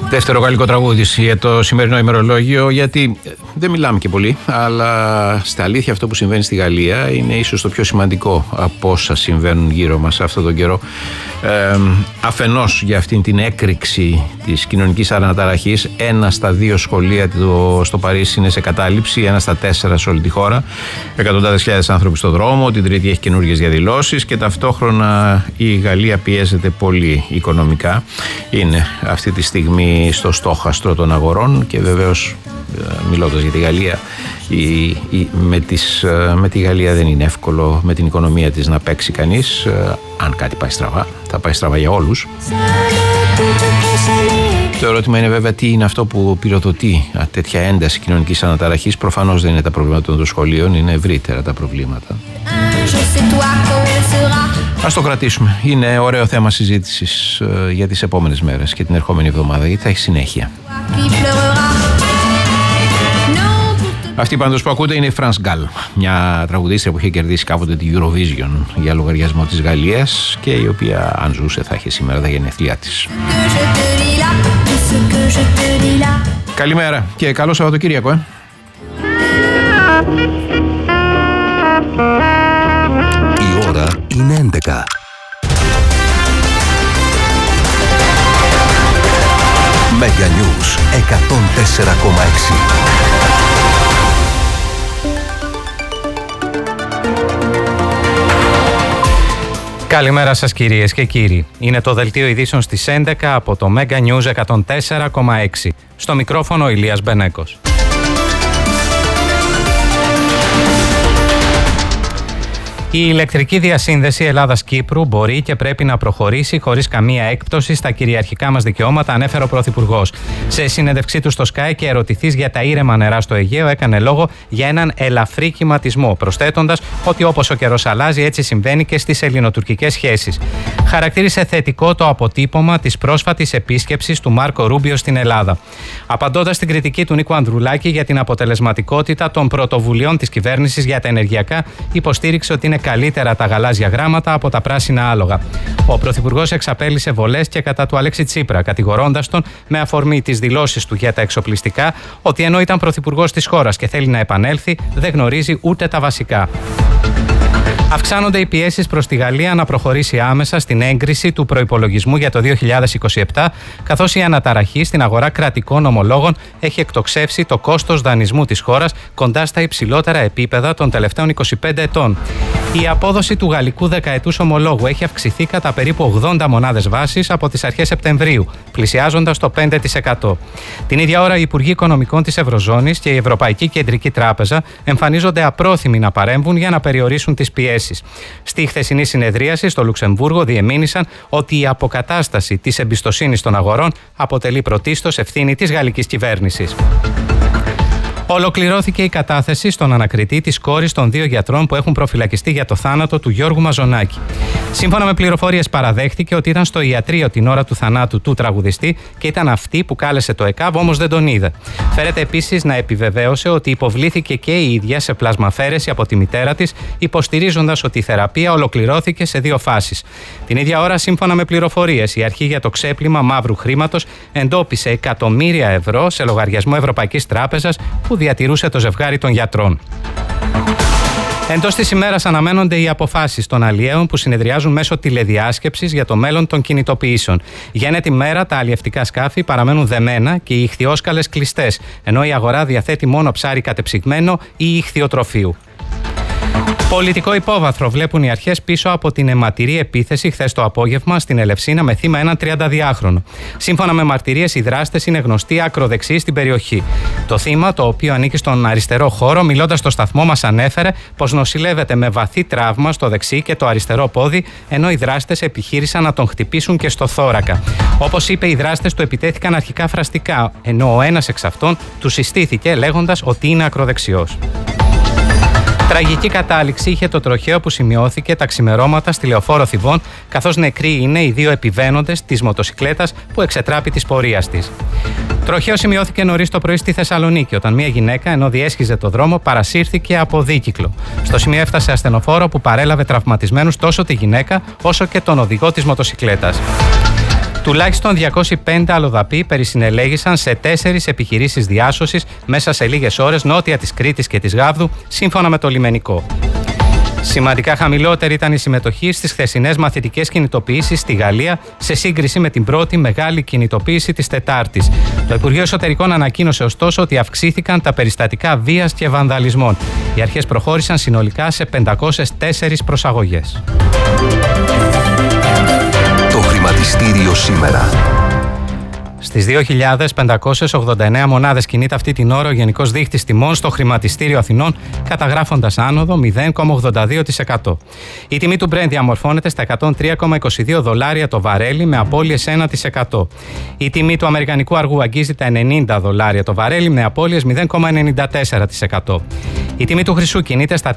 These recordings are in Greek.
Δεύτερο γαλλικό τραγούδι για το σημερινό ημερολόγιο, γιατί δεν μιλάμε και πολύ, αλλά στα αλήθεια αυτό που συμβαίνει στη Γαλλία είναι ίσως το πιο σημαντικό από όσα συμβαίνουν γύρω μας αυτόν τον καιρό. Αφενός για αυτήν την έκρηξη της κοινωνικής αναταραχής, 1 στα 2 σχολεία στο Παρίσι είναι σε κατάληψη, 1 στα 4 σε όλη τη χώρα, εκατοντάδες χιλιάδες άνθρωποι στο δρόμο, την Τρίτη έχει καινούργιες διαδηλώσεις και ταυτόχρονα η Γαλλία πιέζεται πολύ οικονομικά. Είναι αυτή τη στιγμή στο στόχαστρο των αγορών και βεβαίως, μιλώντας για τη Γαλλία, με τη Γαλλία δεν είναι εύκολο με την οικονομία της να παίξει κανείς. Αν κάτι πάει στραβά, θα πάει στραβά για όλους. Το ερώτημα είναι βέβαια τι είναι αυτό που πυροδοτεί τέτοια ένταση κοινωνικής αναταραχής. Προφανώς δεν είναι τα προβλήματα των σχολείων, είναι ευρύτερα τα προβλήματα. Ας το κρατήσουμε. Είναι ωραίο θέμα συζήτησης για τις επόμενες μέρες και την ερχόμενη εβδομάδα, γιατί θα έχει συνέχεια. Αυτή πάντως που ακούτε είναι η France Gall, μια τραγουδίστρια που είχε κερδίσει κάποτε τη Eurovision για λογαριασμό της Γαλλίας και η οποία, αν ζούσε, θα είχε σήμερα τα γενέθλιά της. Καλημέρα και καλό Σαββατοκύριακο, Η ώρα είναι 11. Mega News 104,6. Καλημέρα σας κυρίες και κύριοι. Είναι το δελτίο ειδήσεων στις 11 από το Mega News 104,6. Στο μικρόφωνο ο Ηλίας Μπενέκος. Η ηλεκτρική διασύνδεση Ελλάδας-Κύπρου μπορεί και πρέπει να προχωρήσει χωρίς καμία έκπτωση στα κυριαρχικά μας δικαιώματα, ανέφερε ο Πρωθυπουργός. Σε συνέντευξή του στο Sky και ερωτηθείς για τα ήρεμα νερά στο Αιγαίο, έκανε λόγο για έναν ελαφρύ κυματισμό, προσθέτοντας ότι όπως ο καιρός αλλάζει, έτσι συμβαίνει και στις ελληνοτουρκικές σχέσεις. Χαρακτήρισε θετικό το αποτύπωμα της πρόσφατης επίσκεψης του Μάρκο Ρούμπιο στην Ελλάδα. Απαντώντας στην κριτική του Νίκου Ανδρουλάκη για την αποτελεσματικότητα των πρωτοβουλειών της κυβέρνησης για τα ενεργειακά, υποστήριξε ότι είναι καλύτερα τα γαλάζια γράμματα από τα πράσινα άλογα. Ο Πρωθυπουργός εξαπέλυσε βολές και κατά του Αλέξη Τσίπρα, κατηγορώντας τον με αφορμή τις δηλώσεις του για τα εξοπλιστικά ότι ενώ ήταν Πρωθυπουργός της χώρας και θέλει να επανέλθει, δεν γνωρίζει ούτε τα βασικά. Αυξάνονται οι πιέσεις προς τη Γαλλία να προχωρήσει άμεσα στην έγκριση του προϋπολογισμού για το 2027, καθώς η αναταραχή στην αγορά κρατικών ομολόγων έχει εκτοξεύσει το κόστος δανεισμού της χώρας κοντά στα υψηλότερα επίπεδα των τελευταίων 25 ετών. Η απόδοση του γαλλικού δεκαετούς ομολόγου έχει αυξηθεί κατά περίπου 80 μονάδες βάσης από τις αρχές Σεπτεμβρίου, πλησιάζοντας το 5%. Την ίδια ώρα, οι Υπουργοί Οικονομικών της Ευρωζώνης και η Ευρωπαϊκή Κεντρική Τράπεζα εμφανίζονται απρόθυμοι να παρέμβουν για να περιορίσουν τις πιέσεις. Στη χθεσινή συνεδρίαση στο Λουξεμβούργο διεμήνυσαν ότι η αποκατάσταση της εμπιστοσύνης των αγορών αποτελεί πρωτίστως ευθύνη της γαλλικής κυβέρνησης. Ολοκληρώθηκε η κατάθεση στον ανακριτή της κόρης των 2 γιατρών που έχουν προφυλακιστεί για το θάνατο του Γιώργου Μαζονάκη. Σύμφωνα με πληροφορίες, παραδέχτηκε ότι ήταν στο ιατρείο την ώρα του θανάτου του τραγουδιστή και ήταν αυτή που κάλεσε το ΕΚΑΒ, όμως δεν τον είδε. Φέρεται επίσης να επιβεβαίωσε ότι υποβλήθηκε και η ίδια σε πλασμαφαίρεση από τη μητέρα της, υποστηρίζοντας ότι η θεραπεία ολοκληρώθηκε σε 2 φάσεις. Την ίδια ώρα, σύμφωνα με πληροφορίες, η αρχή για το ξέπλυμα μαύρου χρήματος εντόπισε εκατομμύρια ευρώ σε λογαριασμό Ευρωπαϊκής Τράπεζας που διατηρούσε το ζευγάρι των γιατρών. Εντός της ημέρας αναμένονται οι αποφάσεις των αλλιέων που συνεδριάζουν μέσω τηλεδιάσκεψης για το μέλλον των κινητοποιήσεων. Για ένα τη μέρα τα αλλιευτικά σκάφη παραμένουν δεμένα και οι ιχθυόσκαλες κλειστές, ενώ η αγορά διαθέτει μόνο ψάρι κατεψυγμένο ή ιχθυοτροφείου. Πολιτικό υπόβαθρο βλέπουν οι αρχές πίσω από την αιματηρή επίθεση χθες το απόγευμα στην Ελευσίνα με θύμα έναν 32χρονο. Σύμφωνα με μαρτυρίες, οι δράστες είναι γνωστοί ακροδεξιοί στην περιοχή. Το θύμα, το οποίο ανήκει στον αριστερό χώρο, μιλώντας στο σταθμό μας ανέφερε πως νοσηλεύεται με βαθύ τραύμα στο δεξί και το αριστερό πόδι, ενώ οι δράστες επιχείρησαν να τον χτυπήσουν και στο θώρακα. Όπως είπε, οι δράστες του επιτέθηκαν αρχικά φραστικά, ενώ ο ένας εξ αυτών του συστήθηκε λέγοντας ότι είναι ακροδεξιός. Τραγική κατάληξη είχε το τροχαίο που σημειώθηκε τα ξημερώματα στη Λεωφόρο Θηβών, καθώς νεκροί είναι οι 2 επιβαίνοντες της μοτοσικλέτας που εξετράπη της πορείας της. Τροχαίο σημειώθηκε νωρίς το πρωί στη Θεσσαλονίκη, όταν μια γυναίκα, ενώ διέσχιζε το δρόμο, παρασύρθηκε από δίκυκλο. Στο σημείο έφτασε ασθενοφόρο που παρέλαβε τραυματισμένους τόσο τη γυναίκα όσο και τον οδηγό της μοτοσικλέτας. Τουλάχιστον 205 αλλοδαποί περισυνελέγησαν σε 4 επιχειρήσεις διάσωσης μέσα σε λίγες ώρες νότια της Κρήτης και της Γάβδου, σύμφωνα με το λιμενικό. Σημαντικά χαμηλότερη ήταν η συμμετοχή στις χθεσινές μαθητικές κινητοποιήσεις στη Γαλλία σε σύγκριση με την πρώτη μεγάλη κινητοποίηση της Τετάρτης. Το Υπουργείο Εσωτερικών ανακοίνωσε ωστόσο ότι αυξήθηκαν τα περιστατικά βίας και βανδαλισμών. Οι αρχές προχώρησαν συνολικά σε 504 προσαγωγές. Το χρηματιστήριο σήμερα. Στις 2.589 μονάδες κινείται αυτή την ώρα ο γενικός δείκτης τιμών στο χρηματιστήριο Αθηνών, καταγράφοντας άνοδο 0,82%. Η τιμή του Brent διαμορφώνεται στα $103,22 το βαρέλι με απώλειες 1%. Η τιμή του αμερικανικού αργού αγγίζει τα $90 το βαρέλι με απώλειες 0,94%. Η τιμή του χρυσού κινείται στα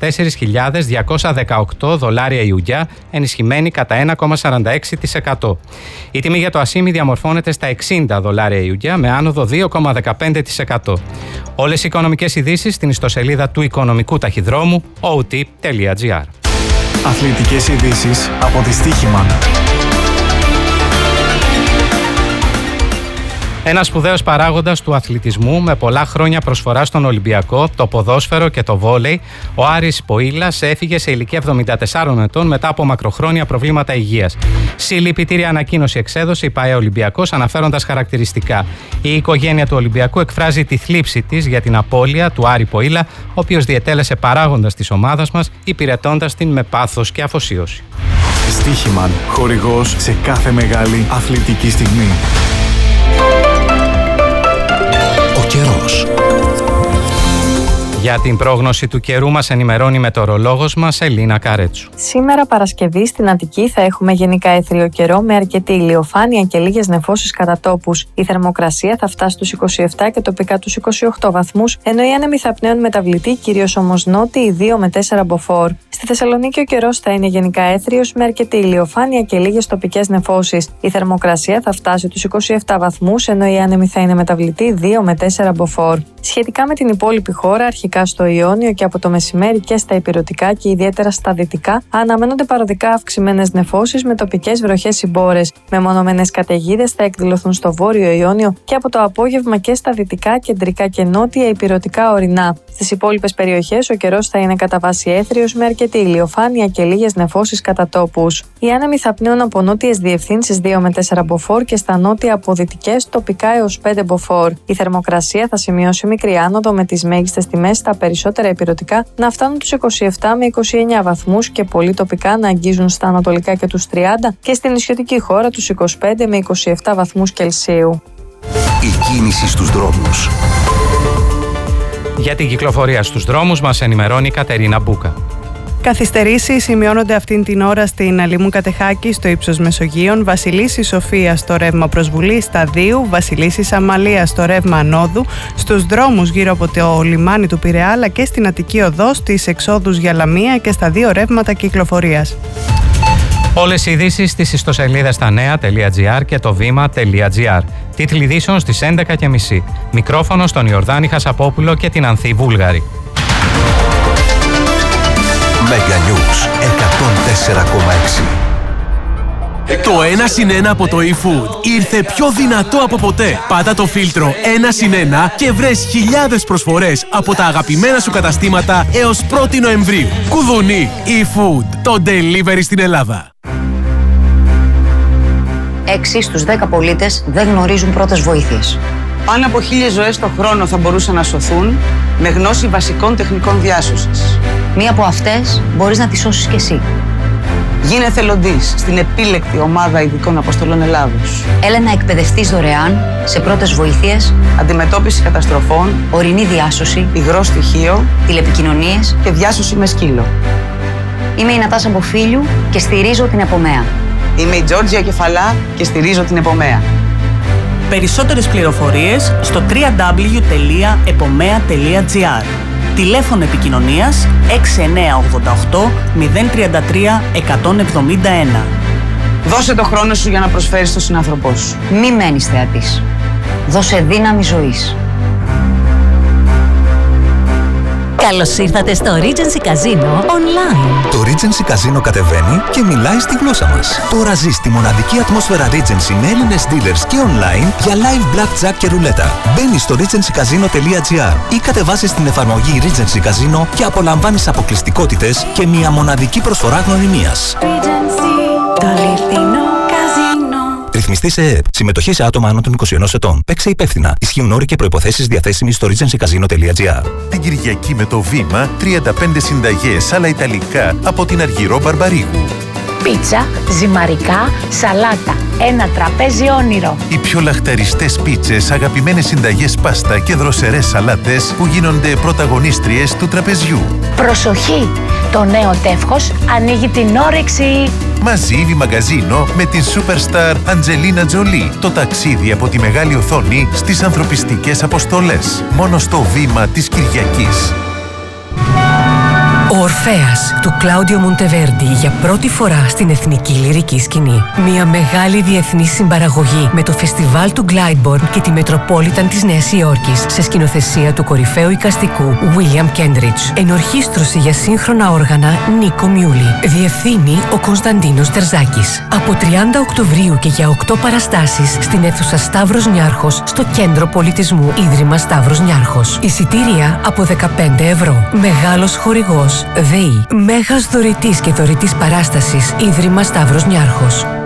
$4.218 Ιουδιά, ενισχυμένη κατά 1,46%. Η τιμή για το ασίμι διαμορφώνεται στα $60 Ιουδιά με άνοδο 2,15%. Όλες οι οικονομικές ειδήσεις στην ιστοσελίδα του οικονομικού ταχυδρόμου ot.gr. Αθλητικές ειδήσεις από τη Στοίχημαν. Ένας σπουδαίος παράγοντας του αθλητισμού με πολλά χρόνια προσφορά στον Ολυμπιακό, το ποδόσφαιρο και το βόλεϊ, ο Άρης Ποήλας έφυγε σε ηλικία 74 ετών μετά από μακροχρόνια προβλήματα υγείας. Συλληπιτήρια ανακοίνωση εξέδωσε η ΠΑΕ Ολυμπιακός αναφέροντας χαρακτηριστικά. Η οικογένεια του Ολυμπιακού εκφράζει τη θλίψη της για την απώλεια του Άρη Ποήλα, ο οποίος διετέλεσε παράγοντας της ομάδας μας, υπηρετώντας την με πάθος και αφοσίωση. Στοίχημαν, χορηγός σε κάθε μεγάλη αθλητική στιγμή. Ο καιρός. Για την πρόγνωση του καιρού μας ενημερώνει η μετεωρολόγος μας Ελίνα Καρέτσου. Σήμερα Παρασκευή στην Αττική θα έχουμε γενικά έθριο καιρό με αρκετή ηλιοφάνεια και λίγες νεφώσεις κατά τόπους. Η θερμοκρασία θα φτάσει στους 27 και τοπικά τους 28 βαθμούς, ενώ οι άνεμοι θα πνέουν μεταβλητοί, κυρίως όμως νότιοι 2 με 4 μποφόρ. Στη Θεσσαλονίκη ο καιρός θα είναι γενικά έθριος με αρκετή ηλιοφάνεια και λίγες τοπικές νεφώσεις. Η θερμοκρασία θα φτάσει τους 27 βαθμούς, ενώ οι άνεμοι θα είναι μεταβλητοί 2 με 4 μποφόρ. Σχετικά με την υπόλοιπη χώρα, αρχικά στο Ιόνιο και από το μεσημέρι και στα ηπειρωτικά και ιδιαίτερα στα δυτικά, αναμένονται παροδικά αυξημένες νεφώσεις με τοπικές βροχές συμπόρες. Μεμονωμένες καταιγίδες θα εκδηλωθούν στο βόρειο Ιόνιο και από το απόγευμα και στα δυτικά, κεντρικά και νότια ηπειρωτικά ορεινά. Στις υπόλοιπες περιοχές ο καιρός θα είναι κατά βάση έθριος με αρκετή ηλιοφάνεια και λίγες νεφώσεις κατά τόπους. Οι άνεμοι θα πνέουν από νότιες διευθύνσεις 2 με 4 μποφόρ και στα νότια από δυτικές τοπικά έως 5 μποφόρ. Η θερμοκρασία θα σημειώσει μικρή άνοδο με τις μέγιστες τιμές στα περισσότερα ηπειρωτικά να φτάνουν τους 27 με 29 βαθμούς και πολύ τοπικά να αγγίζουν στα ανατολικά και τους 30 και στην νησιωτική χώρα τους 25 με 27 βαθμούς Κελσίου. Η κίνηση στους δρόμους. Για την κυκλοφορία στους δρόμους μας ενημερώνει η Κατερίνα Μπούκα. Καθυστερήσεις σημειώνονται αυτήν την ώρα στην Αλήμου Κατεχάκη στο ύψος Μεσογείων, Βασιλίσσης Σοφίας στο ρεύμα προς Βουλή Σταδίου, Βασιλίσσης Αμαλίας στο ρεύμα Ανόδου, στους δρόμους γύρω από το λιμάνι του Πειραιά αλλά και στην Αττική Οδό, στις εξόδους για Λαμία και στα 2 ρεύματα κυκλοφορίας. Όλες οι ειδήσεις στις ιστοσελίδες stanea.gr και το βήμα.gr. Τίτλοι ειδήσεων στις 11:30. Μικρόφωνο στον Ιορδάνη Χασαπόπουλο και την Ανθή Βούλγαρη. Mega News 104,6. Το 1+1 από το eFood ήρθε πιο δυνατό από ποτέ. Πάτα το φίλτρο 1+1 και βρες χιλιάδες προσφορές από τα αγαπημένα σου καταστήματα έως 1η Νοεμβρίου. Κουδουνί eFood, το delivery στην Ελλάδα. 6 στους 10 πολίτες δεν γνωρίζουν πρώτες βοήθειες. Πάνω από 1.000 ζωές το χρόνο θα μπορούσαν να σωθούν με γνώση βασικών τεχνικών διάσωσης. Μία από αυτές μπορείς να τη σώσεις κι εσύ. Γίνε εθελοντής στην επίλεκτη ομάδα ειδικών αποστολών Ελλάδος. Έλα να εκπαιδευτείς δωρεάν σε πρώτες βοήθειες, αντιμετώπιση καταστροφών, ορεινή διάσωση, υγρό στοιχείο, τηλεπικοινωνίες και διάσωση με σκύλο. Είμαι η Νατάσα Μποφίλιου και στηρίζω την Επομέα. Είμαι η Τζόρτζια Κεφαλά και στηρίζω την Επομέα. Περισσότερες πληροφορίες στο www.epomea.gr. Τηλέφωνο επικοινωνίας 6988 033 171. Δώσε το χρόνο σου για να προσφέρεις στον συνάνθρωπό σου. Μη μένεις θεατής. Δώσε δύναμη ζωής. Καλώς ήρθατε στο Regency Casino Online. Το Regency Casino κατεβαίνει και μιλάει στη γλώσσα μας. Τώρα ζεις τη μοναδική ατμόσφαιρα Regency με Έλληνες dealers και online για live blackjack και ρουλέτα. Μπαίνεις στο regencycasino.gr ή κατεβάζεις την εφαρμογή Regency Casino και απολαμβάνεις αποκλειστικότητες και μια μοναδική προσφορά γνωριμίας. Το αληθινό καζίνο. Ρυθμιστή σε ΕΕΠ. Συμμετοχή σε άτομα άνω των 21 ετών. Παίξε υπεύθυνα. Ισχύουν όροι και προϋποθέσεις διαθέσιμοι στο regencycasino.gr. Την Κυριακή με το Βήμα, 35 συνταγές άλλα ιταλικά από την Αργυρό Μπαρμπαρίγου. Πίτσα, ζυμαρικά, σαλάτα. Ένα τραπέζι όνειρο. Οι πιο λαχταριστές πίτσες, αγαπημένες συνταγές πάστα και δροσερές σαλάτες που γίνονται πρωταγωνίστριες του τραπεζιού. Προσοχή! Το νέο τεύχος ανοίγει την όρεξη. Μαζίβι μαγκαζίνο με την superstar Αντζελίνα Τζολί. Το ταξίδι από τη μεγάλη οθόνη στις ανθρωπιστικές αποστολές. Μόνο στο Βήμα της Κυριακής. Ο Ορφέας του Κλάουντιο Μοντεβέρντι για πρώτη φορά στην εθνική λυρική σκηνή. Μια μεγάλη διεθνή συμπαραγωγή με το φεστιβάλ του Glyndebourne και τη Μετροπόλιταν της Νέας Υόρκης σε σκηνοθεσία του κορυφαίου εικαστικού William Kendridge. Ενορχήστρωση για σύγχρονα όργανα Νίκο Μιούλη. Διευθύνει ο Κωνσταντίνος Τερζάκης. Από 30 Οκτωβρίου και για 8 παραστάσεις στην αίθουσα Σταύρος Νιάρχος στο Κέντρο Πολιτισμού Ίδρυμα Σταύρος Νιάρχος. Εισιτήρια από 15 ευρώ. Μεγάλος χορηγός ΔΕΗ. Μέγας δωρητής και δωρητής παράστασης Ίδρυμα Σταύρος Νιάρχος.